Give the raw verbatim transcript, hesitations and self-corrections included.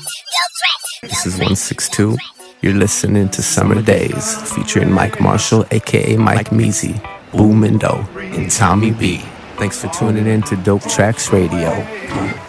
This is one six two. You're listening to Summer Days, featuring Mike Marshall, a k a. Mike Measy, Boo Mindo, and Tommy B. Thanks for tuning in to Dope Tracks Radio.